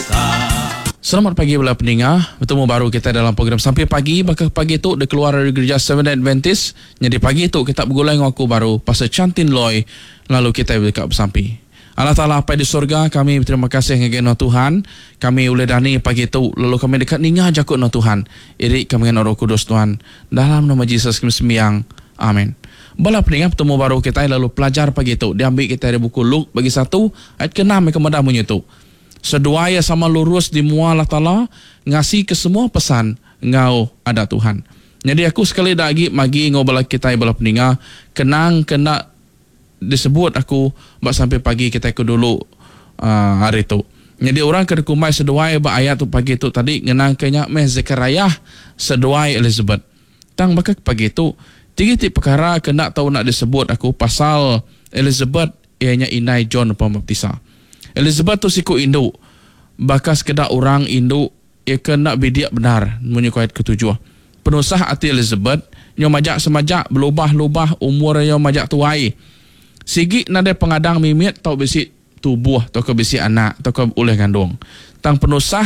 Selamat pagi pula pendengar. Bertemu baru kita dalam program Sampai Pagi. Bakal pagi tu dia keluar dari gereja Seventh Adventist. Jadi pagi tu kita bergulai dengan aku baru Pastor Chantin Loy. Lalu kita berdekat bersampai. Allah Ta'ala apa di surga, kami berterima kasih dengan Tuhan. Kami boleh dani pagi tu. Lalu kami dekat ningah jakut dengan Tuhan. Irik kami dengan Roh Kudus Tuhan. Dalam nama Yesus kami sembiang. Amin. Bala pendengar bertemu baru kita lalu pelajar pagi tu. Diambil kita dari buku Luke bagi 1 ayat ke-6 kemudian bunyi tu. Seduaya sama lurus di mua Allah Ta'ala ngasih ke semua pesan ngau ada Tuhan. Jadi aku sekali lagi magi ngau bala kita bala pendengar kenang kena disebut aku buat sampai pagi kita ke dulu hari tu. Jadi orang kena kumai seduaya ba ayat tu pagi tu tadi ngenang kenya meh Zechariah seduai Elizabeth. Tang bakal pagi tu tiga-tiga perkara kena tahu nak disebut aku pasal Elizabeth ianya inai John Pembaptisa. Elizabeth tu siku induk. Bakas kedak orang induk ia kena bidiak benar menyukai ayat ke-7. Penusah hati Elizabeth nyo majak semajak berubah-ubah umur nyo majak tuai. Sigi nade pengadang mimit tau bisi tubuh tau ke bisi anak tau ke oleh gandung. Tang penusah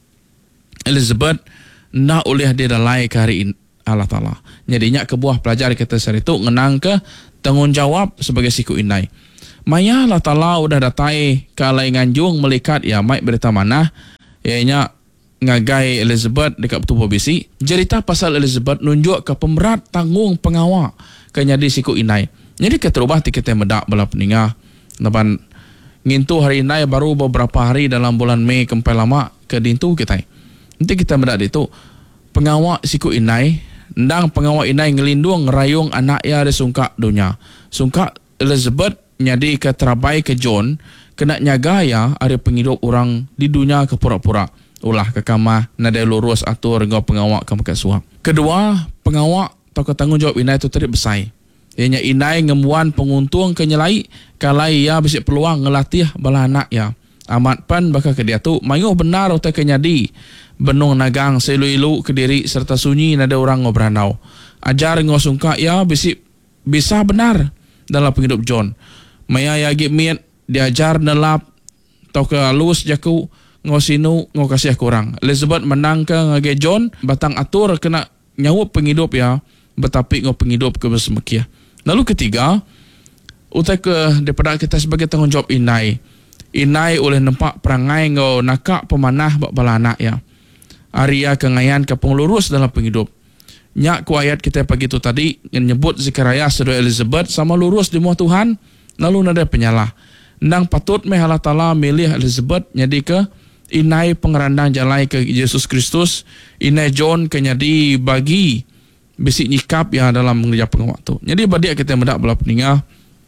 Elizabeth nak oleh dia dalai ke hari Allah Ta'ala. Jadinya kebuah pelajar kita sehari tu ngenang ke tanggungjawab sebagai siku inai. Maya Allah Ta'ala udah datai kalai nganjung melikat ya maik berita mana ianya ngagai Elizabeth dekat tubuh bisi. Cerita pasal Elizabeth nunjuk ke pemerat tanggung pengawal ke nyadi siku inai. Jadi keterubah kita medak bala peningah. Naban ngintu hari inai baru beberapa hari dalam bulan Mei kempai lama ke dintu kita. Nanti kita medak itu pengawal siku inai ndang pengawal inai ngelindung ngerayung anak ya ada sungka dunia. Sungka Elizabeth nyadi ke terabai ke John kena nyaga ya ada penghidup orang di dunia ke pura-pura ulah ke kamar nada lurus atur ngau pengawak ke makan suap. Kedua pengawak atau tanggungjawab inai tu tadi besai ianya inai ngemuan penguntung ke nyelai kalai ya bisik peluang ngelatih bala anak ya amat pan bakal ke dia tu mayu benar utai ke nyadi benung nagang selu-ilu ke diri serta sunyi nada orang ngau beranau ajar ngau sungka ya bisik bisa benar dalam penghidup John. Maya yagi miat diajar nelap tau ke halus jaku ngau sinu ngau kasih kurang. Elizabeth menang ke ngage John batang atur kena nyawa penghidup ya betapi ngau penghidup ke bersemekia. Lalu ketiga utai ke daripada kita sebagai tanggungjawab inai. Inai oleh nampak perangai ngau nakak pemanah bak bala anak ya. Aria kengayan ke penglurus dalam penghidup. Nyak ku ayat kita pagi tu tadi menyebut Zechariah sedua Elizabeth sama lurus di muah Tuhan. Lalu nada penyalah. Nang patut meh Allah Ta'ala milih Elizabeth nyadi ke inai pengerandang jalai ke Yesus Kristus. Inai John ke nyadi bagi bisik nyikap ya dalam mengerja pengawak tu. Jadi badia kita mendak bala peningah.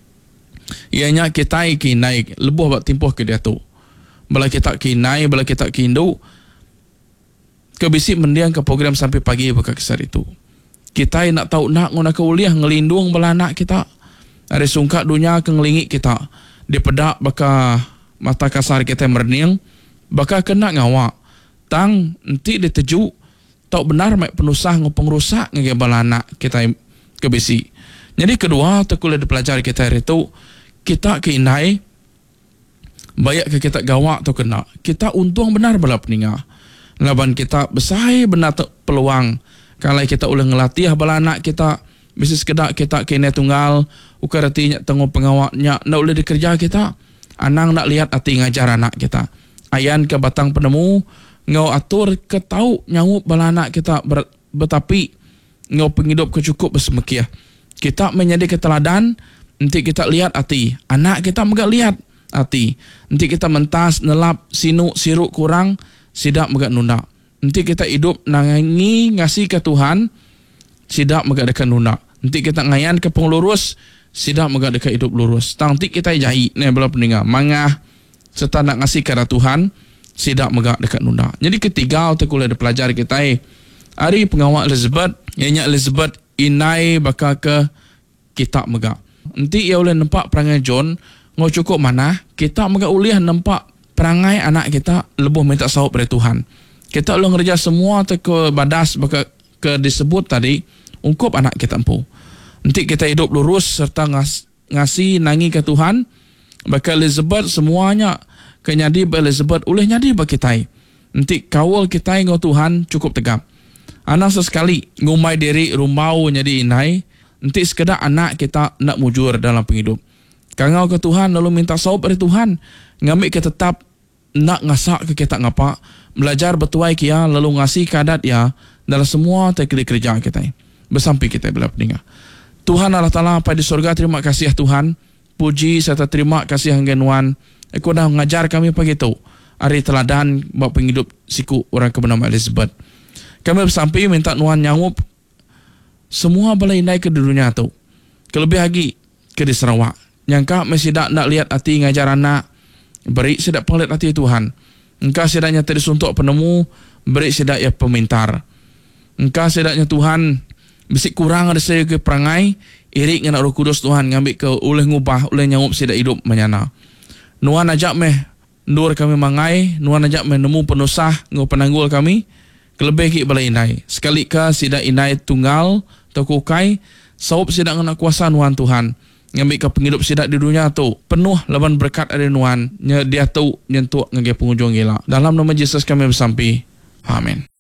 Ianya kita kinai lebuh buat timpuh ke dia tu. Bala kita kinai, bala kita kindu. Kebisik mendiang ke program Sampai Pagi bakal kesar itu. Kita nak tahu nak ngona ke uliah ngelindung bala anak kita. Ada sungkat dunia ke ngelingit kita. Di pedak baka mata kasar kita merniang. Baka kena ngawak. Tang nanti diteju. Tahu benar mak penusah ngopeng rusak ngege bala anak kita kebisik. Jadi kedua terkuliah dipelajari kita hari itu. Kita ke inai. Bayak ke kita gawak atau kena. Kita untung benar bala peningah. Laban kita besar benar peluang kalau kita boleh ngelatih bala anak kita bisa sekedar kita kena tunggal ukar artinya tengok pengawaknya nak boleh dikerja kita anang nak lihat hati ngajar anak kita ayan ke batang penemu ngau atur ke tahu nyawa bala anak kita betapi ngau penghidup ke cukup bersemekiah kita menjadi keteladan nanti kita lihat hati anak kita megak lihat hati nanti kita mentas nelap sinu siruk kurang sidak megak nunda. Nanti kita hidup nangi ngasih ke Tuhan, sidak megak dekat nunda. Nanti kita ngayan ke penglurus, sidak megak dekat hidup lurus. Nanti kita jahi, ni bala pendengar, mangah serta nak ngasih ke Tuhan, sidak megak dekat nunda. Jadi ketiga, kita kuliah dipelajari kita, hari pengawal Elizabeth, ianya Elizabeth inai bakal ke kita megak. Nanti ia boleh nampak perangai John, ngau cukup mana, kita megak uliah nampak perangai anak kita lebih minta sahut dari Tuhan. Kita ulang kerja semua ke badas ke disebut tadi ungkup anak kita empu. Nanti kita hidup lurus serta ngasih nangi ke Tuhan. Bakal Elizabeth semuanya kenyadi Elizabeth oleh nyadi bagi kita. Nanti kawal kita ngau Tuhan cukup tegap. Anak sesekali ngumai diri rumau nyadi inai. Nanti sekedar anak kita nak mujur dalam penghidup. Kangau ke Tuhan lalu minta sahab dari Tuhan. Ngambil ke tetap nak ngasak ke kita ngapa. Belajar betuai kia lalu ngasih kadat ya dalam semua teknik kerja kita. Bersampai kita bila peninggal. Tuhan Allah Ta'ala pada surga, terima kasih Tuhan. Puji serta terima kasih hanggenuan. Aku dah mengajar kami pagi tu. Hari teladan buat penghidup siku orang bernama Elizabeth. Kami bersampai minta Nuhan nyangup semua balai naik ke dunia tu. Kelebih lagi ke di Sarawak. Yang kau masih nak lihat hati ngajar anak. Beri sedak penglihat hati Tuhan. Engkau sedaknya tadi suntuk penemu. Beri sedak ya pemintar. Engkau sedaknya Tuhan. Bisik kurang ada saya ke perangai. Irik dengan Roh Kudus Tuhan. Ngambil ke oleh ngubah. Oleh nyangup sedak hidup menyana. Nuhan ajak meh. Nur kami mangai. Nuhan ajak meh nemu penusah. Ngau penanggul kami. Kelebih ki balai inai. Sekali ka sidak inai tunggal. Tokukai. Sahub sidak ngena kuasa Nuhan Tuhan. Ngambil ke penghidup sidak di dunia tu. Penuh laban berkat dari Nuhan. Dia tu nyentuk ngage pengunjung gila. Dalam nama Yesus kami bersampi. Amin.